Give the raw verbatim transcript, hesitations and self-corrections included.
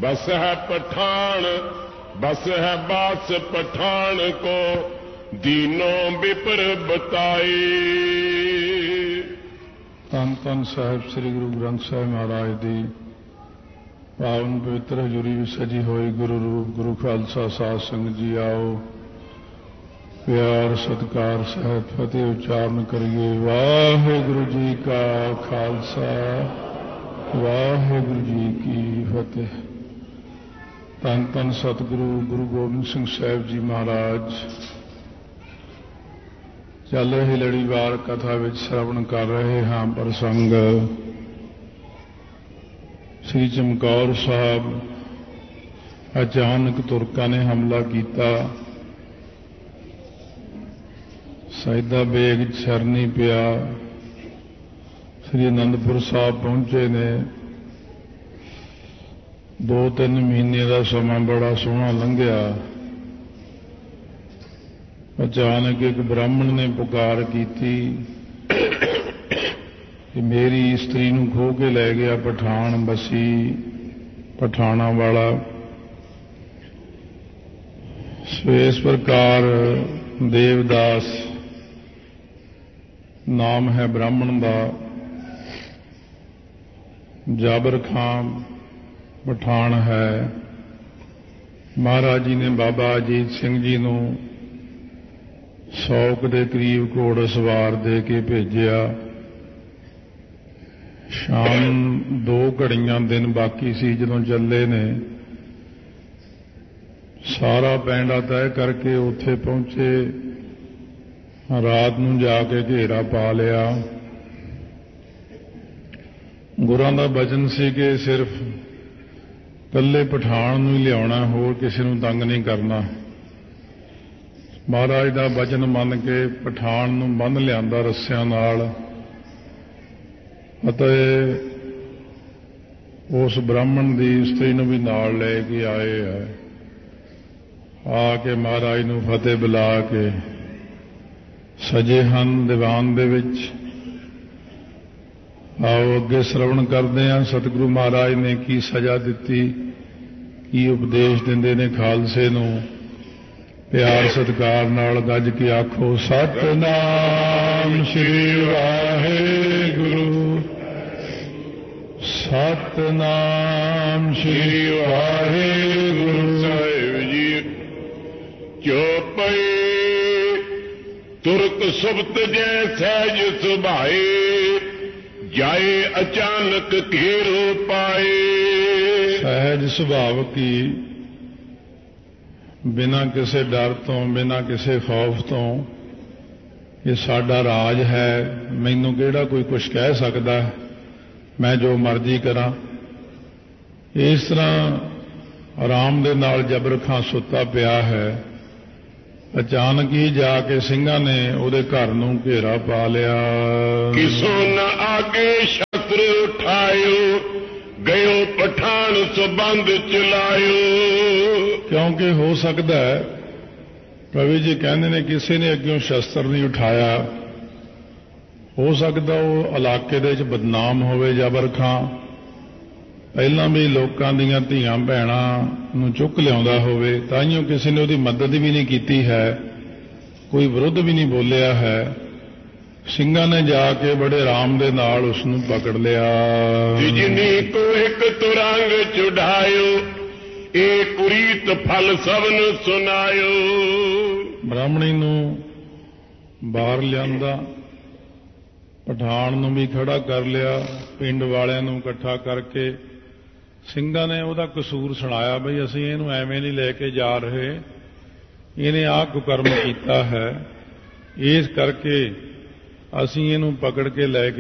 बस है पठान बस है बास पठान को दीनों विपर बताए। ਧੰਨ ਧੰਨ ਸਾਹਿਬ ਸ੍ਰੀ ਗੁਰੂ ਗ੍ਰੰਥ ਸਾਹਿਬ ਮਹਾਰਾਜ ਦੀ ਪਾਵਨ ਪਵਿੱਤਰ ਹਜ਼ੂਰੀ ਵਿੱਚ ਸਜੀ ਹੋਈ ਗੁਰੂ ਰੂਪ ਗੁਰੂ ਖਾਲਸਾ ਸਾਧ ਸੰਗਤ ਜੀ ਆਓ ਪਿਆਰ ਸਤਿਕਾਰ ਸਹਿਤ ਫਤਿਹ ਉਚਾਰਨ ਕਰੀਏ। ਵਾਹਿਗੁਰੂ ਜੀ ਕਾ ਖਾਲਸਾ ਵਾਹਿਗੁਰੂ ਜੀ ਕੀ ਫਤਿਹ। ਧੰਨ ਧੰਨ ਸਤਿਗੁਰੂ ਗੁਰੂ ਗੋਬਿੰਦ ਸਿੰਘ ਸਾਹਿਬ ਜੀ ਮਹਾਰਾਜ ਚੱਲ ਰਹੀ ਲੜੀਵਾਰ ਕਥਾ ਵਿੱਚ ਸ਼ਰਵਣ ਕਰ ਰਹੇ ਹਾਂ ਪ੍ਰਸੰਗ ਸ੍ਰੀ ਚਮਕੌਰ ਸਾਹਿਬ ਅਚਾਨਕ ਤੁਰਕਾਂ ਨੇ ਹਮਲਾ ਕੀਤਾ। ਸੈਦਾ ਬੇਗ ਸ਼ਰਨੀ ਪਿਆ। ਸ੍ਰੀ ਅਨੰਦਪੁਰ ਸਾਹਿਬ ਪਹੁੰਚੇ ਨੇ। ਦੋ ਤਿੰਨ ਮਹੀਨੇ ਦਾ ਸਮਾਂ ਬੜਾ ਸੋਹਣਾ ਲੰਘਿਆ। ਅਚਾਨਕ ਇੱਕ ਬ੍ਰਾਹਮਣ ਨੇ ਪੁਕਾਰ ਕੀਤੀ ਕਿ ਮੇਰੀ ਇਸਤਰੀ ਨੂੰ ਖੋਹ ਕੇ ਲੈ ਗਿਆ ਪਠਾਨ ਬਸੀ ਪਠਾਣਾ ਵਾਲਾ। ਸੋ ਇਸ ਪ੍ਰਕਾਰ ਦੇਵਦਾਸ ਨਾਮ ਹੈ ਬ੍ਰਾਹਮਣ ਦਾ। ਜਾਬਰ ਖਾਨ ਪਠਾਨ ਹੈ। ਮਹਾਰਾਜ ਜੀ ਨੇ ਬਾਬਾ ਅਜੀਤ ਸਿੰਘ ਜੀ ਨੂੰ ਸੌ ਦੇ ਕਰੀਬ ਘੋੜ ਸਵਾਰ ਦੇ ਕੇ ਭੇਜਿਆ। ਸ਼ਾਮ ਦੋ ਘੜੀਆਂ ਦਿਨ ਬਾਕੀ ਸੀ ਜਦੋਂ ਚੱਲੇ ਨੇ। ਸਾਰਾ ਪੈਂਡਾ ਤੈਅ ਕਰਕੇ ਉੱਥੇ ਪਹੁੰਚੇ। ਰਾਤ ਨੂੰ ਜਾ ਕੇ ਘੇਰਾ ਪਾ ਲਿਆ। ਗੁਰਾਂ ਦਾ ਬਚਨ ਸੀ ਕਿ ਸਿਰਫ ਇਕੱਲੇ ਪਠਾਨ ਨੂੰ ਹੀ ਲਿਆਉਣਾ, ਹੋਰ ਕਿਸੇ ਨੂੰ ਤੰਗ ਨਹੀਂ ਕਰਨਾ। ਮਹਾਰਾਜ ਦਾ ਬਚਨ ਮੰਨ ਕੇ ਪਠਾਨ ਨੂੰ ਬੰਨ੍ਹ ਲਿਆਂਦਾ ਰੱਸਿਆਂ ਨਾਲ ਅਤੇ ਉਸ ਬ੍ਰਾਹਮਣ ਦੀ ਇਸਤਰੀ ਨੂੰ ਵੀ ਨਾਲ ਲੈ ਕੇ ਆਏ ਹੈ। ਆ ਕੇ ਮਹਾਰਾਜ ਨੂੰ ਫਤਿਹ ਬੁਲਾ ਕੇ ਸਜੇ ਹਨ ਦੀਵਾਨ ਦੇ ਵਿੱਚ। ਆਓ ਅੱਗੇ ਸ਼ਰਵਣ ਕਰਦੇ ਹਾਂ ਸਤਿਗੁਰੂ ਮਹਾਰਾਜ ਨੇ ਕੀ ਸਜ਼ਾ ਦਿੱਤੀ, ਕੀ ਉਪਦੇਸ਼ ਦਿੰਦੇ ਨੇ ਖਾਲਸੇ ਨੂੰ। ਪਿਆਰ ਸਤਿਕਾਰ ਨਾਲ ਗੱਜ ਕੇ ਆਖੋ ਸਤਿਨਾਮ ਸ੍ਰੀ ਵਾਹਿਗੁਰੂ ਸਤਿਨਾਮ ਸ੍ਰੀ ਵਾਹਿਗੁਰੂ। ਸਾਹਿਬ ਜੀ ਚੋਪਈ ਤੁਰਕ ਸੁਬਤ ਜੈ ਸਹਿਜ ਸੁਭਾਏ ਜਾਏ ਅਚਾਨਕ ਘੇਰੋ ਪਾਏ। ਸਹਿਜ ਸੁਭਾਵ ਕੀ ਬਿਨਾਂ ਕਿਸੇ ਡਰ ਤੋਂ ਬਿਨਾਂ ਕਿਸੇ ਖੌਫ ਤੋਂ ਇਹ ਸਾਡਾ ਰਾਜ ਹੈ, ਮੈਨੂੰ ਕਿਹੜਾ ਕੋਈ ਕੁਛ ਕਹਿ ਸਕਦਾ, ਮੈਂ ਜੋ ਮਰਜ਼ੀ ਕਰਾਂ। ਇਸ ਤਰ੍ਹਾਂ ਆਰਾਮ ਦੇ ਨਾਲ ਜਬਰ ਖਾਂ ਸੁੱਤਾ ਪਿਆ ਹੈ। ਅਚਾਨਕ ਹੀ ਜਾ ਕੇ ਸਿੰਘਾਂ ਨੇ ਉਹਦੇ ਘਰ ਨੂੰ ਘੇਰਾ ਪਾ ਲਿਆ। ਕਿਸੋ ਨ ਆਗੇ ਸ਼ਸਤਰ ਉਠਾਇਓ ਗਇਓ ਪਠਾਨ ਸਬੰਧ ਚਲਾਇਓ। ਕਿਉਂਕਿ ਹੋ ਸਕਦਾ ਹੈ ਕਵੀ ਜੀ ਕਹਿੰਦੇ ਨੇ ਕਿਸੇ ਨੇ ਅੱਗਿਓਂ ਸ਼ਸਤਰ ਨਹੀਂ ਉਠਾਇਆ। ਹੋ ਸਕਦਾ ਉਹ ਇਲਾਕੇ ਦੇ ਵਿੱਚ ਬਦਨਾਮ ਹੋਵੇ ਜਬਰ ਖਾਂ, ਪਹਿਲਾਂ ਵੀ ਲੋਕਾਂ ਦੀਆਂ ਧੀਆਂ ਭੈਣਾਂ ਨੂੰ ਚੁੱਕ ਲਿਆਉਂਦਾ ਹੋਵੇ, ਤਾਂਹੀਓ ਕਿਸੇ ਨੇ ਉਹਦੀ ਮਦਦ ਵੀ ਨਹੀਂ ਕੀਤੀ ਹੈ, ਕੋਈ ਵਿਰੁੱਧ ਵੀ ਨਹੀਂ ਬੋਲਿਆ ਹੈ। ਸਿੰਘਾਂ ਨੇ ਜਾ ਕੇ ਬੜੇ ਆਰਾਮ ਦੇ ਨਾਲ ਉਸ ਨੂੰ ਪਕੜ ਲਿਆ। ਜਿਨੀ ਕੋ ਇੱਕ ਤੁਰੰਗ ਚੁਢਾਇਓ ਇਹ ਕੁਰੀਤ ਫਲ ਸਭਨ ਸੁਨਾਇਓ। ਬ੍ਰਾਹਮਣੀ ਨੂੰ ਬਾਹਰ ਲਿਆਂਦਾ, ਪਠਾਨ ਨੂੰ ਵੀ ਖੜਾ ਕਰ ਲਿਆ, ਪਿੰਡ ਵਾਲਿਆਂ ਨੂੰ ਇਕੱਠਾ ਕਰਕੇ ਸਿੰਘਾਂ ਨੇ ਉਹਦਾ ਕਸੂਰ ਸੁਣਾਇਆ ਬਈ ਅਸੀਂ ਇਹਨੂੰ ਐਵੇਂ ਨਹੀਂ ਲੈ ਕੇ ਜਾ ਰਹੇ, ਇਹਨੇ ਆਹ ਕੁਕਰਮ ਕੀਤਾ ਹੈ, ਇਸ ਕਰਕੇ ਅਸੀਂ ਇਹਨੂੰ ਪਕੜ ਕੇ ਲੈ ਕੇ